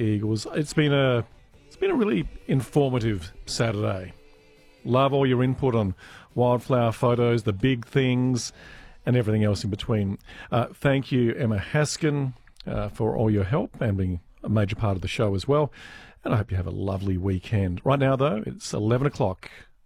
Eagles. It's been a really informative Saturday. Love all your input on wildflower photos, the big things, and everything else in between. Thank you, Emma Haskin, for all your help and being a major part of the show as well. And I hope you have a lovely weekend. Right now, though, it's 11 o'clock.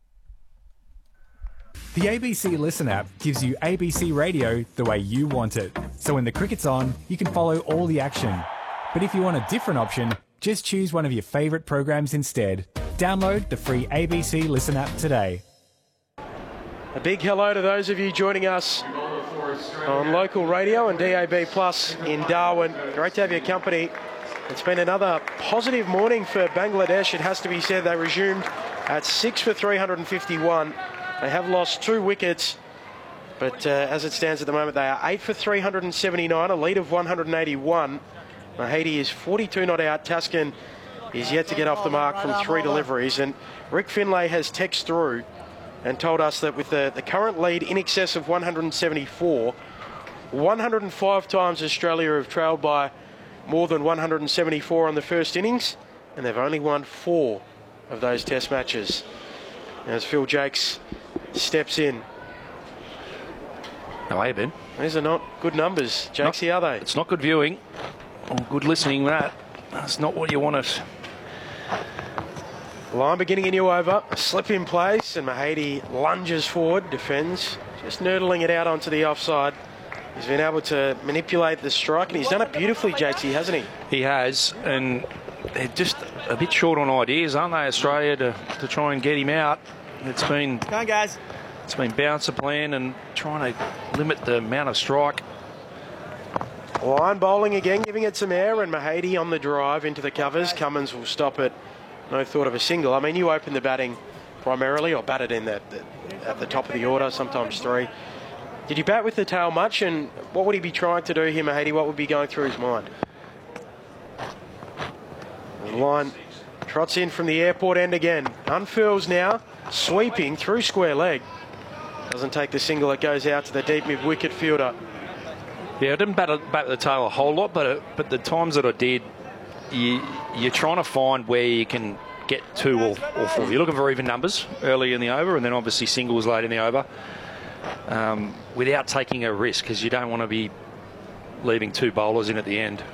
The ABC Listen app gives you ABC Radio the way you want it. So when the cricket's on, you can follow all the action. But if you want a different option, just choose one of your favourite programs instead. Download the free ABC Listen app today. A big hello to those of you joining us on local radio and DAB Plus in Darwin. Great to have your company. It's been another positive morning for Bangladesh. It has to be said they resumed at 6 for 351. They have lost 2 wickets, but as it stands at the moment, they are 8 for 379, a lead of 181. Mahady is 42 not out. Taskin is yet to get off the mark from 3 deliveries. And Rick Finlay has texted through and told us that with the current lead in excess of 174, 105 times Australia have trailed by more than 174 on the first innings, and they've only won 4 of those test matches. As Phil Jakes steps in. How are you, Ben? These are not good numbers, Jakesy, are they? It's not good viewing or good listening, that. That's not what you want it. Line beginning a new over, a slip in place, and Mahady lunges forward, defends, just noodling it out onto the offside. He's been able to manipulate the strike, and he's done it beautifully, JT, hasn't he? He has, and they're just a bit short on ideas, aren't they, Australia, to try and get him out. It's been, come on, guys. It's been bouncer plan and trying to limit the amount of strike. Line bowling again, giving it some air, and Mahady on the drive into the covers. Cummins will stop it. No thought of a single. I mean, you open the batting primarily, or batted in at the top of the order, sometimes 3. Did you bat with the tail much, and what would he be trying to do here, Mahady? What would be going through his mind? The line trots in from the airport end again. Unfurls now, sweeping through square leg. Doesn't take the single, it goes out to the deep mid-wicket fielder. Yeah, I didn't bat the tail a whole lot, but the times that I did, you're trying to find where you can get 2 or 4. You're looking for even numbers early in the over, and then obviously singles late in the over. Without taking a risk, because you don't want to be leaving 2 bowlers in at the end.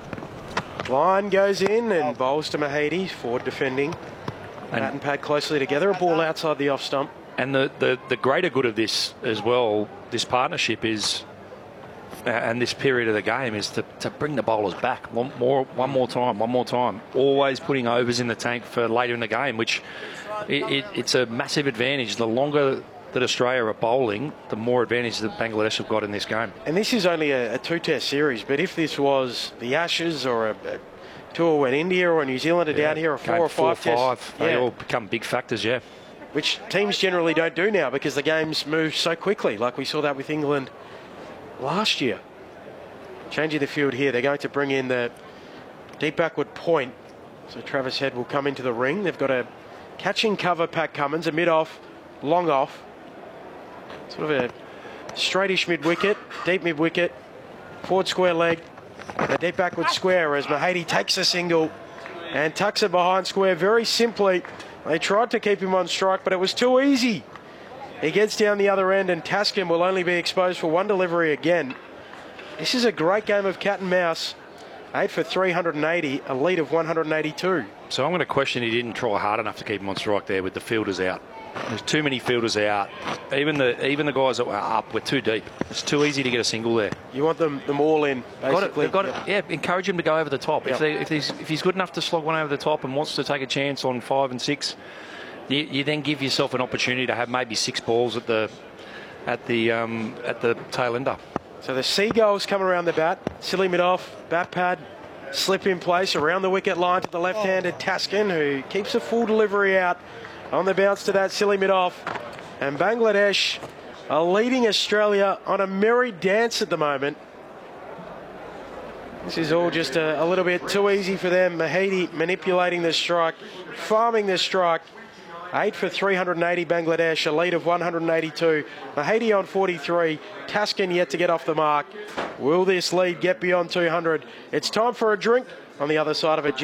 Line goes in and bowls to Mahady, forward defending. Bat and pad closely together, a ball outside the off stump. And the greater good of this as well, this partnership is, and this period of the game, is to bring the bowlers back one more time. Always putting overs in the tank for later in the game, which it's a massive advantage. The longer that Australia are bowling, the more advantage that Bangladesh have got in this game. And this is only a 2-test series, but if this was the Ashes or a tour when India or New Zealand are down here, or 4 or 5 tests, they all become big factors, which teams generally don't do now because the games move so quickly, like we saw that with England last year. Changing the field here, they're going to bring in the deep backward point, so Travis Head will come into the ring. They've got a catching cover, Pat Cummins, a mid-off, long off. Sort of a straightish mid-wicket, deep mid-wicket, forward square leg, and a deep backward square as Mahady takes a single and tucks it behind square very simply. They tried to keep him on strike, but it was too easy. He gets down the other end, and Taskin will only be exposed for 1 delivery again. This is a great game of cat and mouse. 8 for 380, a lead of 182. So I'm going to question he didn't try hard enough to keep him on strike there with the fielders out. There's too many fielders out. Even the guys that were up were too deep. It's too easy to get a single there. You want them all in, basically. Encourage him to go over the top. Yep. If he's good enough to slog one over the top and wants to take a chance on 5 and 6, you then give yourself an opportunity to have maybe 6 balls at the tail ender. So the Seagulls come around the bat. Silly mid-off, bat pad, slip in place around the wicket line to the left-handed Taskin, who keeps a full delivery out on the bounce to that silly mid-off. And Bangladesh are leading Australia on a merry dance at the moment. This is all just a little bit too easy for them. Mahady manipulating the strike, farming the strike. 8 for 380 Bangladesh, a lead of 182. Mahady on 43. Taskin yet to get off the mark. Will this lead get beyond 200? It's time for a drink on the other side of it.